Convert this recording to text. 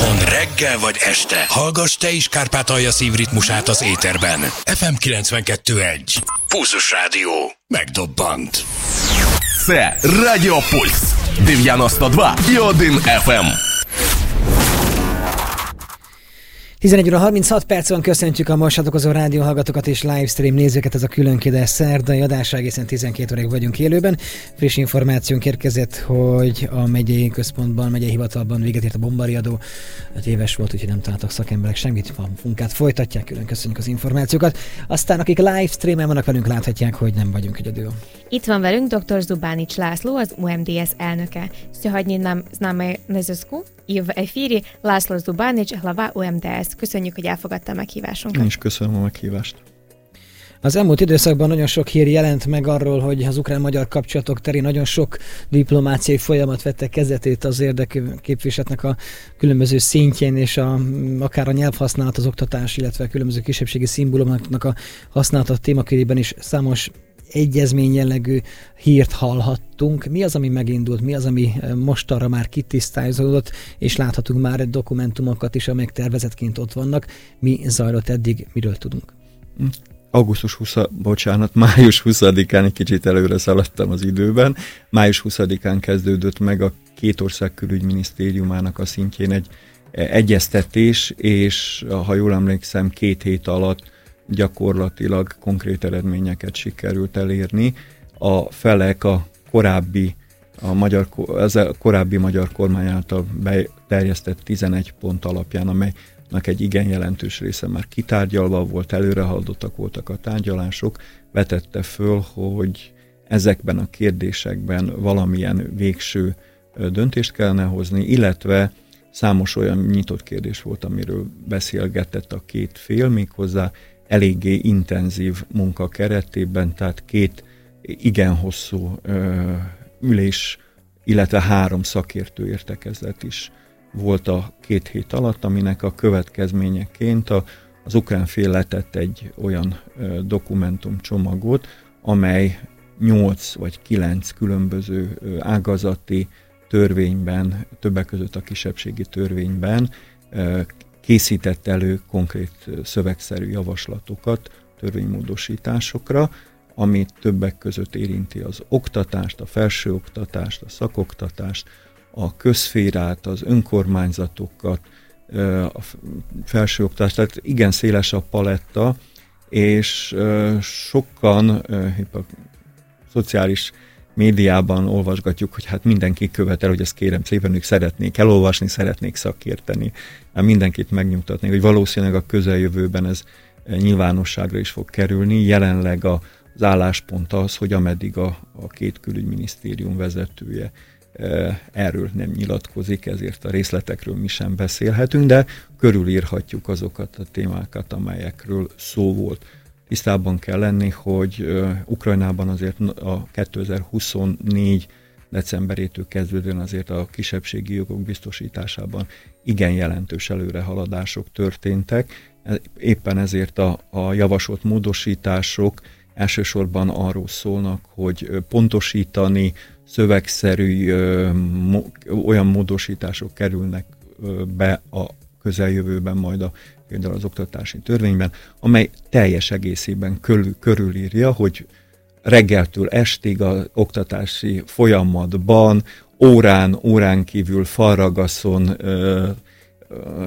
otthon, reggel vagy este. Hallgass te is Kárpátalja szívritmusát az éterben. FM 92.1. Pulzus Rádió. Megdobbant. Це Радіо Пульс 92,1 FM. 11 óra 36 perc van, köszöntjük a most csatlakozó rádióhallgatókat és livestream nézőket, ez a különkédes szerdai adás, egészen 12 óráig vagyunk élőben. Friss információnk érkezett, hogy a megyei központban, megyei hivatalban véget ért a bombariadó. 5 éves volt, úgyhogy nem találtak szakemberek semmit, a munkát folytatják, külön köszönjük az információkat. Aztán akik livestreamen vannak velünk, láthatják, hogy nem vagyunk egyedül. Itt van velünk dr. Zubánics László, az UMDS elnöke. Сьогодні нам з нами на зв'язку і в ефірі László Zubánics, глава UMDS. Köszönjük, hogy elfogadta a meghívásunkat. Én is köszönöm a meghívást. Az elmúlt időszakban nagyon sok hír jelent meg arról, hogy az ukrán-magyar kapcsolatok terén nagyon sok diplomáciai folyamat vette kezdetét az érdekképviseletnek a különböző szintjén, és akár a nyelvhasználat, az oktatás, illetve a különböző kisebbségi szimbólumoknak a használata témakörében is számos egyezmény jellegű hírt hallhattunk. Mi az, ami megindult? Mi az, ami mostanra már kitisztázódott, és láthatunk már dokumentumokat is, amelyek tervezetként ott vannak. Mi zajlott eddig? Miről tudunk? Május 20-án egy kicsit előre szaladtam az időben. Május 20-án kezdődött meg a két ország külügyminisztériumának a szintjén egy egyeztetés, és ha jól emlékszem, 2 hét alatt gyakorlatilag konkrét eredményeket sikerült elérni. A felek a korábbi magyar kormány által beterjesztett 11 pont alapján, amelynek egy igen jelentős része már kitárgyalva volt, előrehaladottak voltak a tárgyalások, vetette föl, hogy ezekben a kérdésekben valamilyen végső döntést kellene hozni, illetve számos olyan nyitott kérdés volt, amiről beszélgetett a két fél, méghozzá eléggé intenzív munka keretében, tehát 2 igen hosszú ülés, illetve 3 szakértő értekezlet is volt a 2 hét alatt, aminek a következményeként az ukrán fél letett egy olyan dokumentumcsomagot, amely 8 vagy 9 különböző ágazati törvényben, többek között a kisebbségi törvényben készített elő konkrét szövegszerű javaslatokat törvénymódosításokra, ami többek között érinti az oktatást, a felsőoktatást, a szakoktatást, a közszférát, az önkormányzatokat, a felsőoktatást, tehát igen széles a paletta, és sokan a szociális médiában olvasgatjuk, hogy hát mindenki követel, hogy ezt kérem szépen, ők szeretnék elolvasni, szeretnék szakérteni. Hát mindenkit megnyugtatni, hogy valószínűleg a közeljövőben ez nyilvánosságra is fog kerülni. Jelenleg az álláspont az, hogy ameddig a két külügyminisztérium vezetője erről nem nyilatkozik, ezért a részletekről mi sem beszélhetünk, de körülírhatjuk azokat a témákat, amelyekről szó volt. Tisztában kell lenni, hogy Ukrajnában azért a 2024 decemberétől kezdődően azért a kisebbségi jogok biztosításában igen jelentős előrehaladások történtek. Éppen ezért a javasolt módosítások elsősorban arról szólnak, hogy pontosítani, szövegszerű olyan módosítások kerülnek be a közeljövőben majd például az oktatási törvényben, amely teljes egészében körülírja, hogy reggeltől estig az oktatási folyamatban órán kívül falragaszon